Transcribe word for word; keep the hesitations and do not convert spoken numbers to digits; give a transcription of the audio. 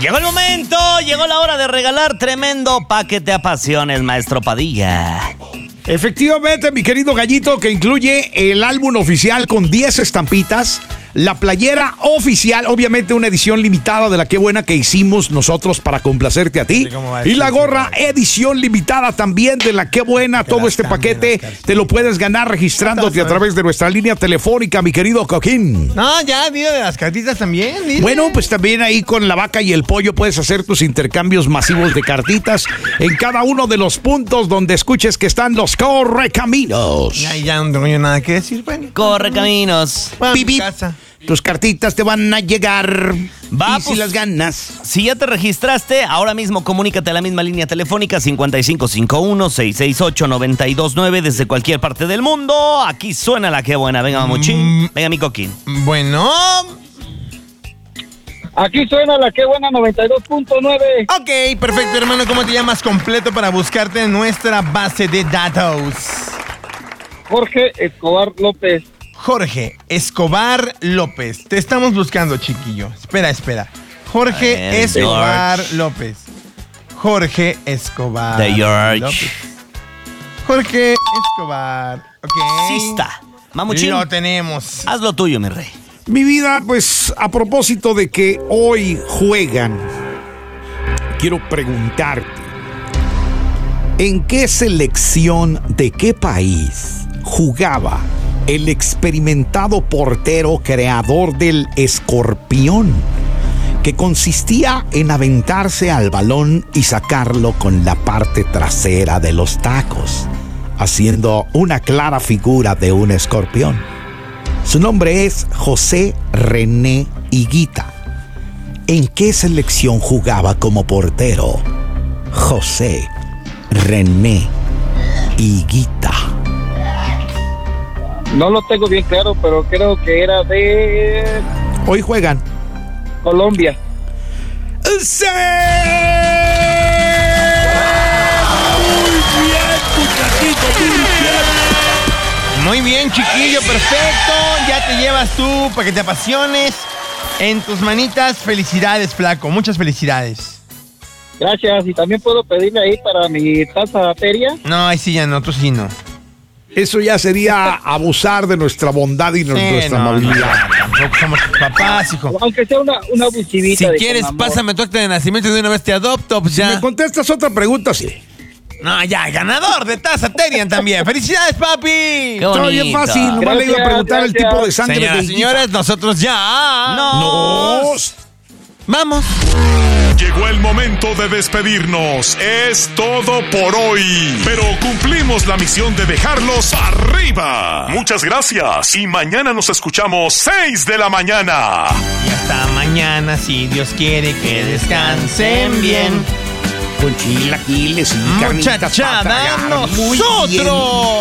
Llegó el momento, llegó la hora de regalar tremendo paquete a pasiones, maestro Padilla. Efectivamente, mi querido Gallito, que incluye el álbum oficial con diez estampitas, la playera oficial, obviamente una edición limitada de la Qué Buena que hicimos nosotros para complacerte a ti, y la gorra edición limitada también de la Qué Buena. Todo este paquete te lo puedes ganar registrándote a través de nuestra línea telefónica, mi querido Coquín. No, ya, dile de las cartitas también. Dile. Bueno, pues también ahí con la vaca y el pollo puedes hacer tus intercambios masivos de cartitas en cada uno de los puntos donde escuches que están los correcaminos. Ya, ya no tengo nada que decir, bueno. Correcaminos. Bueno, Pip, pip. casa. Tus cartitas te van a llegar. Va, y si pues, las ganas. Si ya te registraste, ahora mismo comunícate a la misma línea telefónica cincuenta y cinco cincuenta y uno, seiscientos sesenta y ocho, noventa y dos nueve desde cualquier parte del mundo. Aquí suena la Qué Buena. Venga, mamuchín. Venga, mi Coquín. Bueno. Aquí suena la Qué Buena noventa y dos punto nueve. Ok, perfecto, hermano. ¿Cómo te llamas completo para buscarte en nuestra base de datos? Jorge Escobar López. Jorge Escobar López. Te estamos buscando, chiquillo. Espera, espera. Jorge Ver, Escobar George. López. Jorge Escobar De George. López. Jorge Escobar. Ok. Sí está. Mamuchín, Lo tenemos. haz lo tuyo, mi rey. Mi vida, pues a propósito de que hoy juegan, quiero preguntarte, ¿en qué selección de qué país jugaba el experimentado portero creador del escorpión, que consistía en aventarse al balón y sacarlo con la parte trasera de los tacos, haciendo una clara figura de un escorpión? Su nombre es José René Higuita. ¿En qué selección jugaba como portero José René Higuita? No lo tengo bien claro, pero creo que era de Hoy juegan. Colombia. ¡Sí! Muy bien, muchachito, muy bien. Muy bien, chiquillo, perfecto. Ya te llevas tú para que te apasiones. En tus manitas, felicidades, flaco. Muchas felicidades. Gracias. Y también puedo pedirle ahí para mi taza feria. No, ahí sí ya no, tú sí no. Eso ya sería abusar de nuestra bondad y Sí, nuestra no, amabilidad. no, tampoco somos tus papás, hijo. Aunque sea una, una abusivita. Si de quieres, con amor. pásame tu acta de nacimiento y de una vez te adopto, pues Si ya. me contestas otra pregunta, sí. No, ya, ganador de taza Terian también. ¡Felicidades, papi! Qué Está bien bonito. fácil, nomás le iba a Gracias, preguntar el gracias. tipo de sangre Señoras de y Higuita. señores, nosotros ya. No. Nos. Vamos. Llegó el momento de despedirnos. Es todo por hoy. Pero cumplimos la misión de dejarlos arriba. Muchas gracias. Y mañana nos escuchamos seis de la mañana. Y hasta mañana, si Dios quiere que descansen bien. Con chilaquiles y carnitas Muchachada, para tragar. Muy bien. nosotros.